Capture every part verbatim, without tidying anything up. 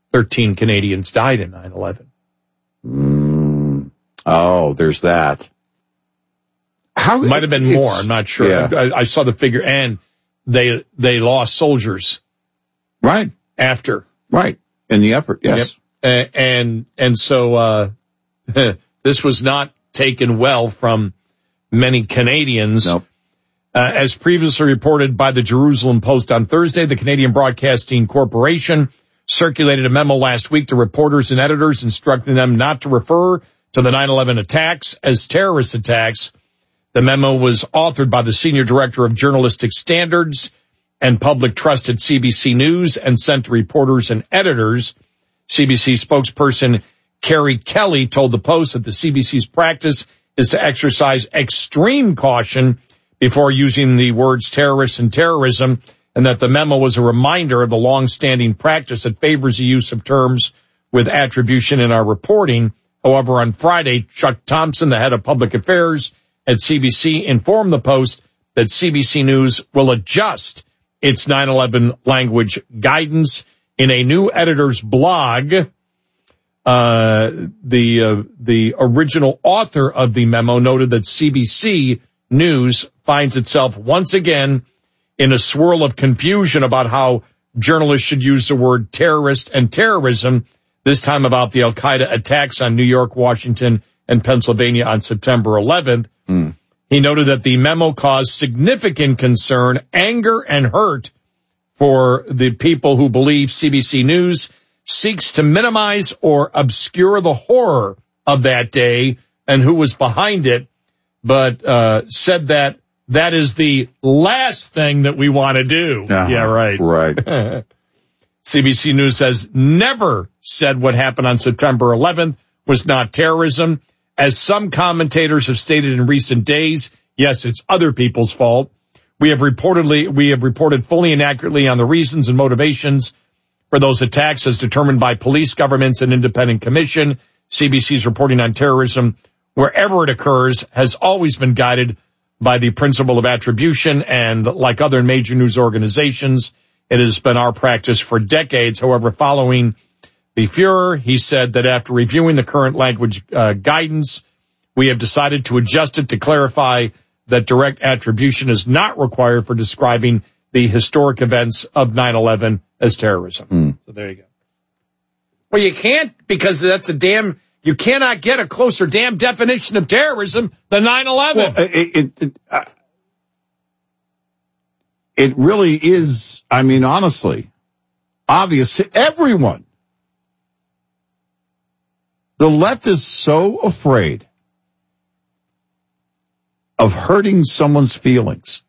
thirteen Canadians died in nine eleven. Mm. Oh, there's that. How might have been more. I'm not sure. Yeah. I, I saw the figure, and they they lost soldiers. Right. After. Right. In the effort, yes. Yep. And, and so, uh, this was not taken well from many Canadians. Nope. Uh, as previously reported by the Jerusalem Post on Thursday, the Canadian Broadcasting Corporation circulated a memo last week to reporters and editors instructing them not to refer to the nine eleven attacks as terrorist attacks. The memo was authored by the Senior Director of Journalistic Standards and Public Trust at C B C News and sent to reporters and editors. C B C spokesperson Carrie Kelly told the Post that the C B C's practice is to exercise extreme caution before using the words terrorists and terrorism, and that the memo was a reminder of the long-standing practice that favors the use of terms with attribution in our reporting. However, on Friday, Chuck Thompson, the head of public affairs at C B C, informed the Post that C B C News will adjust its nine eleven language guidance. In a new editor's blog, uh, the, uh, the original author of the memo noted that C B C News finds itself once again in a swirl of confusion about how journalists should use the word terrorist and terrorism, this time about the Al-Qaeda attacks on New York, Washington, and Pennsylvania on September eleventh. Mm. He noted that the memo caused significant concern, anger, and hurt for the people who believe C B C News seeks to minimize or obscure the horror of that day and who was behind it, but uh said that that is the last thing that we want to do. Uh-huh. Yeah, right. Right. C B C News has never said what happened on September eleventh was not terrorism. As some commentators have stated in recent days, yes, it's other people's fault. We have reportedly, we have reported fully and accurately on the reasons and motivations for those attacks as determined by police, governments, and independent commission. C B C's reporting on terrorism, wherever it occurs, has always been guided by the principle of attribution, and like other major news organizations, it has been our practice for decades. However, following the furor, he said that after reviewing the current language uh, guidance, we have decided to adjust it to clarify that direct attribution is not required for describing the historic events of nine eleven as terrorism. Mm. So there you go. Well, you can't, because that's a damn, you cannot get a closer damn definition of terrorism than nine eleven. Well, it, it, it, uh, it really is, I mean, honestly, obvious to everyone. The left is so afraid of hurting someone's feelings.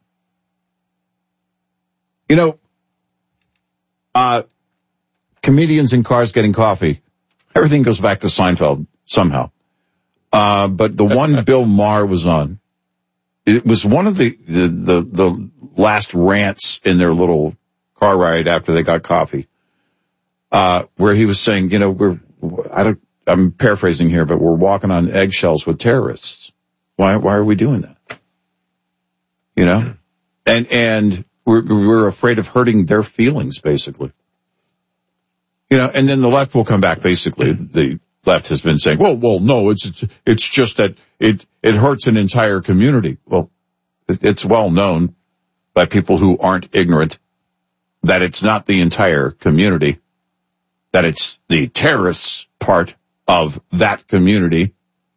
You know, uh, comedians in cars getting coffee, everything goes back to Seinfeld somehow. Uh, but the one Bill Maher was on, it was one of the, the, the, the last rants in their little car ride after they got coffee, uh, where he was saying, you know, we're, I don't, I'm paraphrasing here, but we're walking on eggshells with terrorists. Why, why are we doing that? You know, and, and we're, we're afraid of hurting their feelings, basically. You know, and then the left will come back, basically. The left has been saying, well, well, no, it's, it's, it's just that it, it hurts an entire community. Well, it's well known by people who aren't ignorant that it's not the entire community, that it's the terrorists part of that community.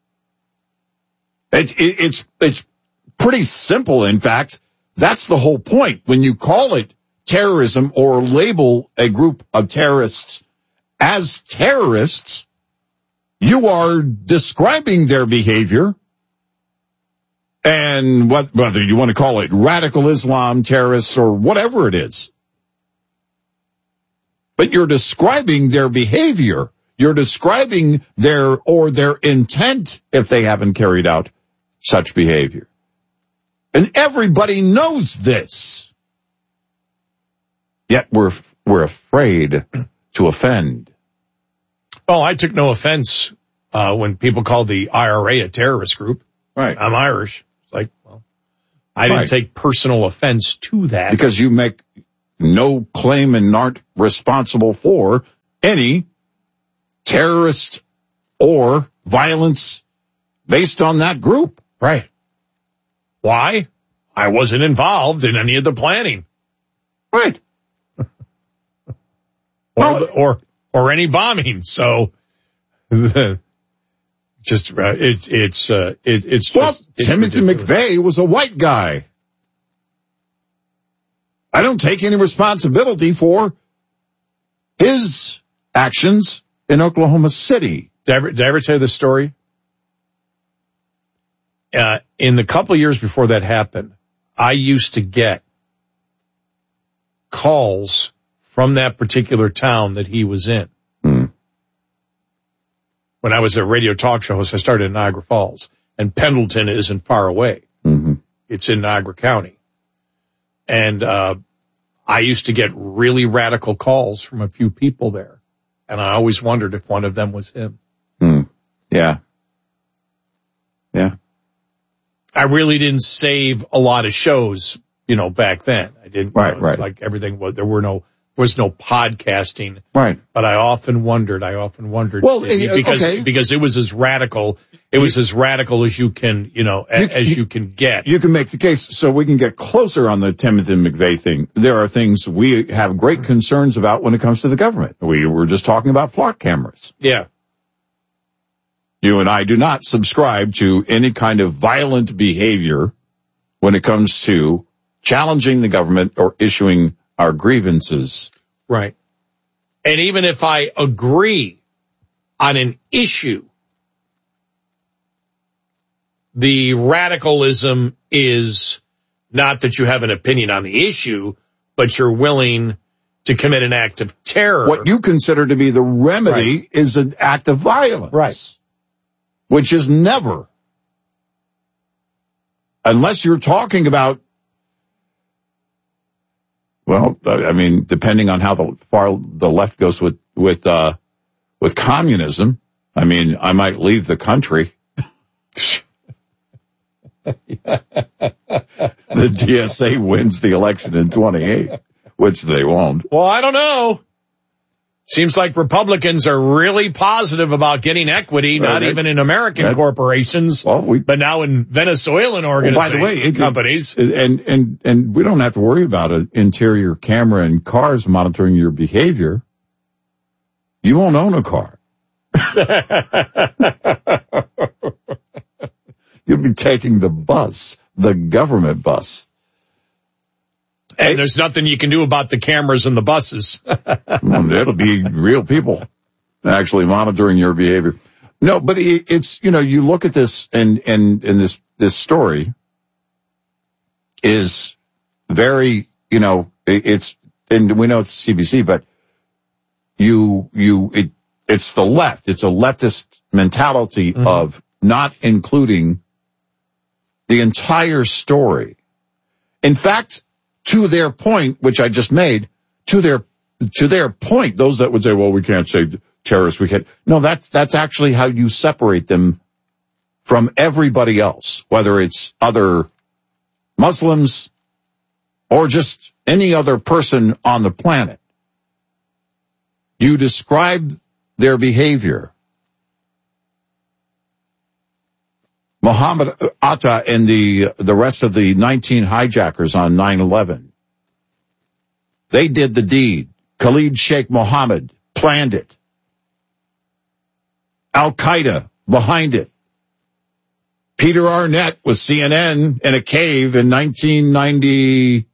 It's, it, it's, it's pretty simple. In fact, that's the whole point. When you call it terrorism or label a group of terrorists as terrorists, you are describing their behavior. And what, whether you want to call it radical Islam terrorists or whatever it is, but you're describing their behavior. You're describing their, or their intent if they haven't carried out such behavior. And everybody knows this. Yet we're, we're afraid to offend. Well, I took no offense, uh, when people called the I R A a terrorist group. Right. I'm Irish. It's like, well, I didn't right. take personal offense to that. Because you make no claim and aren't responsible for any terrorist or violence based on that group. Right. Why? I wasn't involved in any of the planning. Right. or, well, or, or any bombing. So, just, uh, it's, it's, uh, it, it's well, just. It's Timothy ridiculous. McVeigh was a white guy. I don't take any responsibility for his actions in Oklahoma City. Did I ever, did I ever tell you the story? Uh, in the couple of years before that happened, I used to get calls from that particular town that he was in. Mm. When I was a radio talk show host, I started in Niagara Falls, and Pendleton isn't far away. Mm-hmm. It's in Niagara County. And, uh, I used to get really radical calls from a few people there. And I always wondered if one of them was him. Mm. Yeah. Yeah. I really didn't save a lot of shows, you know, back then. I didn't, right, you know, right. Like everything was, there were no, was no podcasting. Right. But I often wondered, I often wondered. Well, because, okay. because it was as radical, it was as radical as you can, you know, you, as you, you can get. You can make the case so we can get closer on the Timothy McVeigh thing. There are things we have great concerns about when it comes to the government. We were just talking about flock cameras. Yeah. You and I do not subscribe to any kind of violent behavior when it comes to challenging the government or issuing our grievances. Right. And even if I agree on an issue, the radicalism is not that you have an opinion on the issue, but you're willing to commit an act of terror. What you consider to be the remedy right. is an act of violence. Right. Which is never, unless you're talking about, well, I mean, depending on how the far the left goes with, with, uh, with communism, I mean, I might leave the country. The D S A wins the election in twenty-eight, which they won't. Well, I don't know. Seems like Republicans are really positive about getting equity, not uh, that, even in American that, corporations, well, we, but now in Venezuelan organizations, well, by the way, it, companies. And, and, and we don't have to worry about an interior camera in cars monitoring your behavior. You won't own a car. You'll be taking the bus, the government bus. And hey, there's nothing you can do about the cameras and the buses. Well, it'll be real people actually monitoring your behavior. No, but it, it's, you know, you look at this and, and, and this, this story is very, you know, it, it's, and we know it's C B C, but you, you, it, it's the left. It's a leftist mentality mm-hmm. of not including the entire story. In fact, to their point, which I just made, to their, to their point, those that would say, well, we can't say terrorists, we can't. No, that's, that's actually how you separate them from everybody else, whether it's other Muslims or just any other person on the planet. You describe their behavior. Mohammed Atta and the, the rest of the nineteen hijackers on nine eleven. They did the deed. Khalid Sheikh Mohammed planned it. Al-Qaeda behind it. Peter Arnett with C N N in a cave in nineteen ninety-nine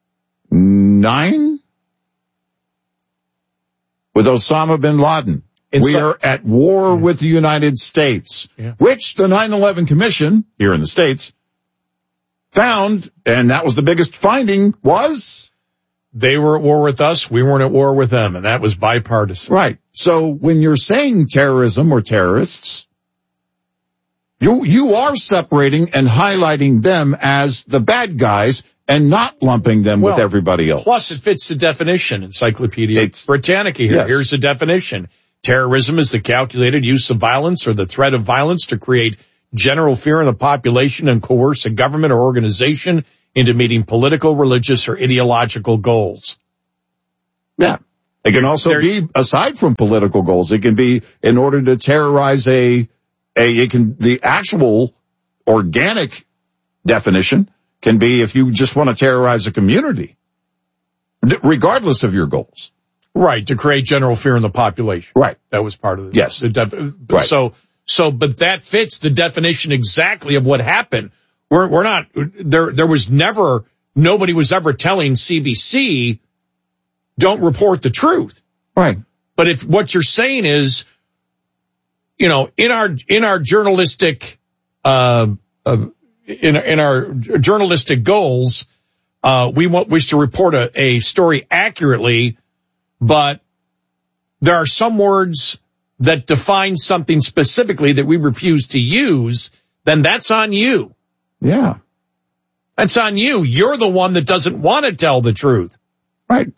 with Osama bin Laden. We are at war yeah. with the United States, yeah. which the nine eleven Commission here in the States found, and that was the biggest finding, was they were at war with us, we weren't at war with them, and that was bipartisan. Right. So when you're saying terrorism or terrorists, you you are separating and highlighting them as the bad guys and not lumping them well, with everybody else. Plus, it fits the definition. Encyclopedia it's, Britannica here. Yes. Here's the definition. Terrorism is the calculated use of violence or the threat of violence to create general fear in the population and coerce a government or organization into meeting political, religious, or ideological goals. Yeah. It can also there, be, aside from political goals, it can be in order to terrorize a, a, it can, the actual organic definition can be if you just want to terrorize a community, regardless of your goals. Right, to create general fear in the population. Right. That was part of the, yes. the def- right. So, so, but that fits the definition exactly of what happened. We're, we're not, there, there was never, nobody was ever telling C B C, don't report the truth. Right. But if what you're saying is, you know, in our, in our journalistic, uh, uh in, in our journalistic goals, uh, we want, wish to report a, a story accurately, but there are some words that define something specifically that we refuse to use, then that's on you. Yeah. That's on you. You're the one that doesn't want to tell the truth. Right.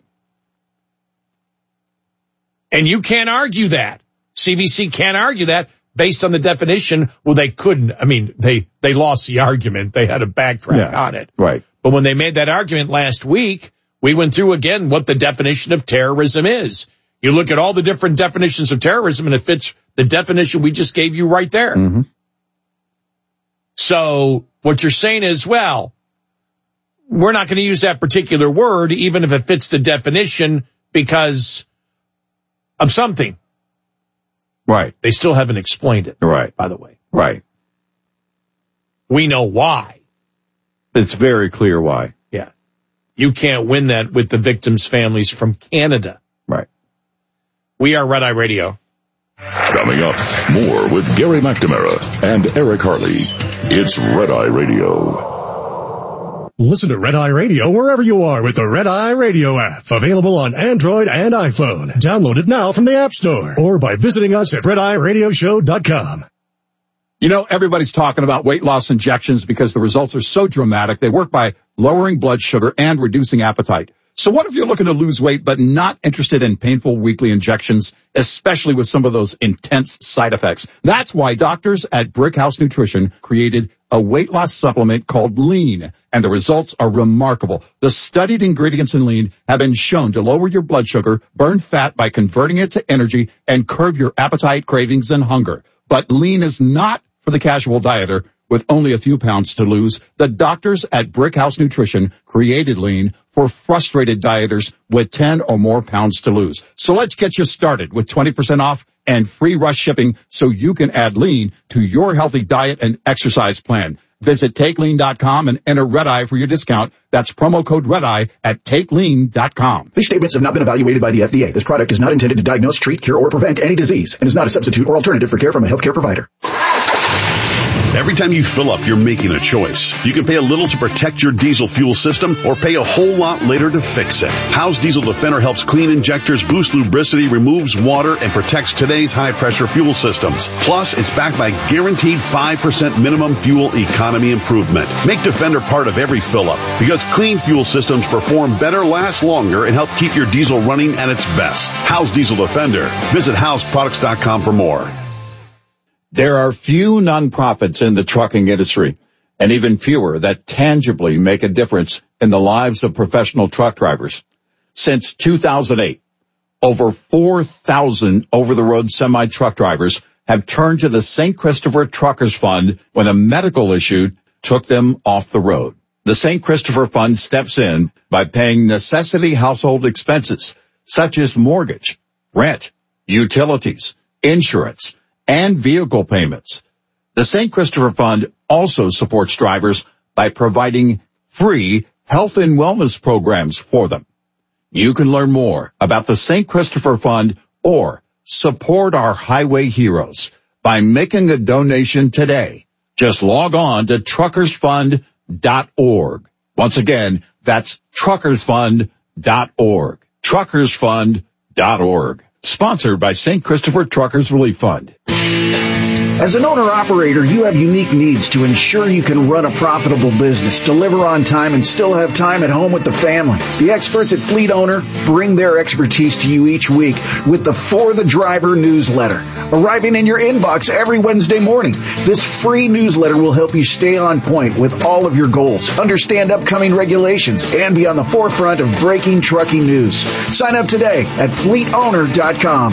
And you can't argue that. C B C can't argue that based on the definition. Well, they couldn't. I mean, they, they lost the argument. They had to backtrack yeah. on it. Right. But when they made that argument last week, we went through again what the definition of terrorism is. You look at all the different definitions of terrorism and it fits the definition we just gave you right there. Mm-hmm. So what you're saying is, well, we're not going to use that particular word even if it fits the definition because of something. Right. They still haven't explained it. Right. By the way. Right. We know why. It's very clear why. Yeah. You can't win that with the victims' families from Canada. Right. We are Red Eye Radio. Coming up, more with Gary McNamara and Eric Harley. It's Red Eye Radio. Listen to Red Eye Radio wherever you are with the Red Eye Radio app. Available on Android and iPhone. Download it now from the App Store or by visiting us at red eye radio show dot com. You know, everybody's talking about weight loss injections because the results are so dramatic. They work by lowering blood sugar and reducing appetite. So what if you're looking to lose weight but not interested in painful weekly injections, especially with some of those intense side effects? That's why doctors at Brickhouse Nutrition created a weight loss supplement called Lean, and the results are remarkable. The studied ingredients in Lean have been shown to lower your blood sugar, burn fat by converting it to energy, and curb your appetite, cravings, and hunger. But Lean is not for the casual dieter with only a few pounds to lose. The doctors at Brickhouse Nutrition created Lean for frustrated dieters with ten or more pounds to lose. So let's get you started with twenty percent off and free rush shipping so you can add Lean to your healthy diet and exercise plan. Visit take lean dot com and enter Red Eye for your discount. That's promo code Red Eye at take lean dot com. These statements have not been evaluated by the F D A. This product is not intended to diagnose, treat, cure, or prevent any disease and is not a substitute or alternative for care from a healthcare provider. Every time you fill up, you're making a choice. You can pay a little to protect your diesel fuel system or pay a whole lot later to fix it. Howe's Diesel Defender helps clean injectors, boost lubricity, removes water, and protects today's high-pressure fuel systems. Plus, it's backed by guaranteed five percent minimum fuel economy improvement. Make Defender part of every fill-up because clean fuel systems perform better, last longer, and help keep your diesel running at its best. Howe's Diesel Defender. Visit house products dot com for more. There are few nonprofits in the trucking industry, and even fewer that tangibly make a difference in the lives of professional truck drivers. Since two thousand eight, over four thousand over-the-road semi-truck drivers have turned to the Saint Christopher Truckers Fund when a medical issue took them off the road. The Saint Christopher Fund steps in by paying necessity household expenses, such as mortgage, rent, utilities, insurance, and vehicle payments. The Saint Christopher Fund also supports drivers by providing free health and wellness programs for them. You can learn more about the Saint Christopher Fund or support our highway heroes by making a donation today. Just log on to truckers fund dot org. Once again, that's truckers fund dot org. truckers fund dot org. Sponsored by Saint Christopher Truckers Relief Fund. As an owner-operator, you have unique needs to ensure you can run a profitable business, deliver on time, and still have time at home with the family. The experts at Fleet Owner bring their expertise to you each week with the For the Driver newsletter, arriving in your inbox every Wednesday morning. This free newsletter will help you stay on point with all of your goals, understand upcoming regulations, and be on the forefront of breaking trucking news. Sign up today at fleet owner dot com.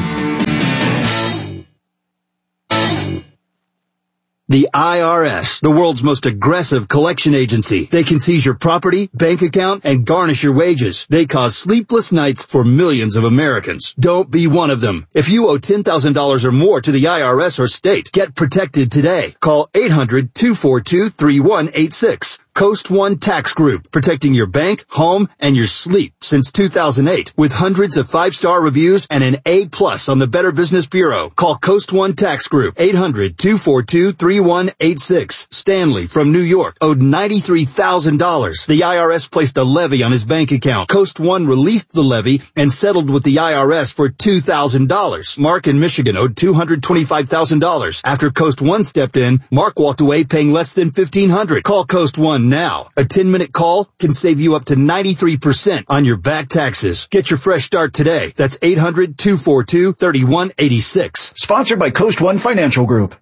The I R S, the world's most aggressive collection agency. They can seize your property, bank account, and garnish your wages. They cause sleepless nights for millions of Americans. Don't be one of them. If you owe ten thousand dollars or more to the I R S or state, get protected today. Call eight hundred, two four two, three one eight six. Coast One Tax Group, protecting your bank, home, and your sleep since two thousand eight. With hundreds of five-star reviews and an A plus on the Better Business Bureau. Call Coast One Tax Group, eight hundred, two four two, three one eight six. Stanley from New York owed ninety-three thousand dollars. The I R S placed a levy on his bank account. Coast One released the levy and settled with the I R S for two thousand dollars. Mark in Michigan owed two hundred twenty-five thousand dollars. After Coast One stepped in, Mark walked away paying less than fifteen hundred dollars. Call Coast One now. A ten-minute call can save you up to ninety-three percent on your back taxes. Get your fresh start today. That's eight hundred, two four two, three one eight six. Sponsored by Coast One Financial Group.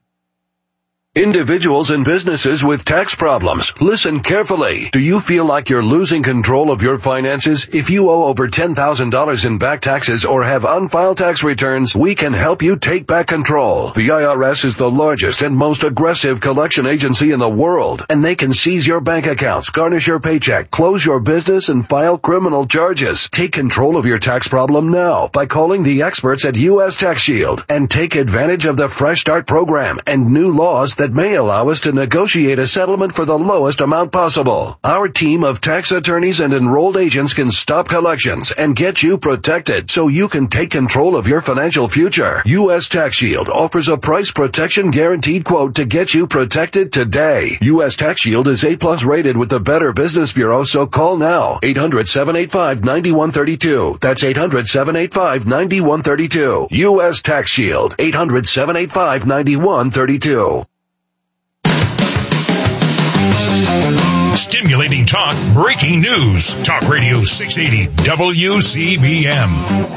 Individuals and businesses with tax problems, listen carefully. Do you feel like you're losing control of your finances? If you owe over ten thousand dollars in back taxes or have unfiled tax returns, we can help you take back control. The I R S is the largest and most aggressive collection agency in the world, and they can seize your bank accounts, garnish your paycheck, close your business, and file criminal charges. Take control of your tax problem now by calling the experts at U S Tax Shield and take advantage of the Fresh Start program and new laws that that may allow us to negotiate a settlement for the lowest amount possible. Our team of tax attorneys and enrolled agents can stop collections and get you protected so you can take control of your financial future. U S Tax Shield offers a price protection guaranteed quote to get you protected today. U S Tax Shield is A plus rated with the Better Business Bureau, so call now. eight hundred, seven eight five, nine one three two. That's eight hundred, seven eight five, nine one three two. U S Tax Shield. eight hundred, seven eight five, nine one three two. Stimulating talk, breaking news. Talk Radio six eighty W C B M.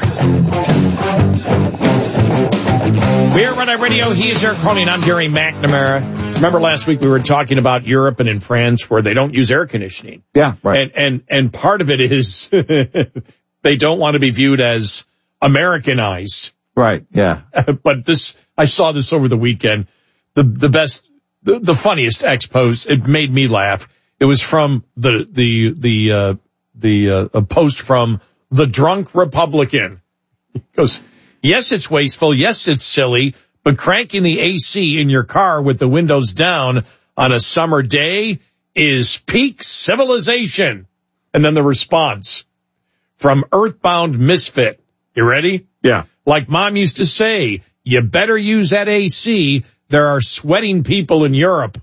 We're Red Eye Radio. He is Eric Carly, and I'm Gary McNamara. Remember last week we were talking about Europe and in France where they don't use air conditioning. Yeah, right. And and and part of it is they don't want to be viewed as Americanized. Right, yeah. But this, I saw this over the weekend. The the best, the, the funniest ex post. It made me laugh. It was from the the the uh, the uh, a post from the Drunk Republican. He goes, yes, it's wasteful. Yes, it's silly. But cranking the A C in your car with the windows down on a summer day is peak civilization. And then the response from Earthbound Misfit. You ready? Yeah. Like Mom used to say, you better use that A C. There are sweating people in Europe.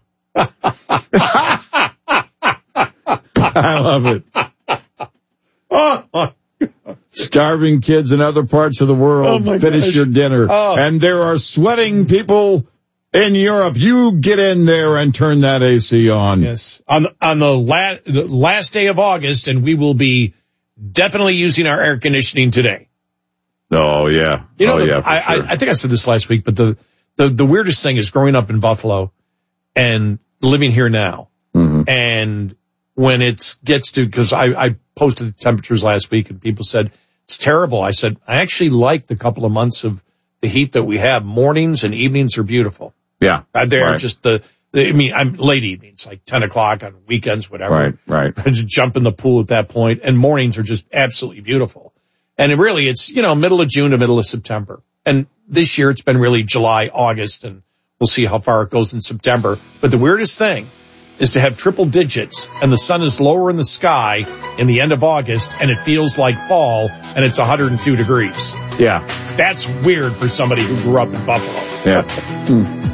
I love it. Oh, starving kids in other parts of the world oh finish gosh. your dinner. Oh. And there are sweating people in Europe. You get in there and turn that A C on. Yes. On the, on the, la- the last day of August, and we will be definitely using our air conditioning today. Oh, yeah. You know, oh, the, yeah, for I, sure. I, I think I said this last week, but the, the, the weirdest thing is growing up in Buffalo and living here now. Mm-hmm. And when it gets to, because I, I posted the temperatures last week and people said, it's terrible. I said, I actually like the couple of months of the heat that we have. Mornings and evenings are beautiful. Yeah. Uh, they're right. just the, I mean, I'm late evenings, like ten o'clock on weekends, whatever. Right, right. I just jump in the pool at that point, and mornings are just absolutely beautiful. And it really, it's, you know, middle of June to middle of September. And this year it's been really July, August, and we'll see how far it goes in September. But the weirdest thing is to have triple digits and the sun is lower in the sky in the end of August and it feels like fall and it's one hundred two degrees. Yeah. That's weird for somebody who grew up in Buffalo. Yeah.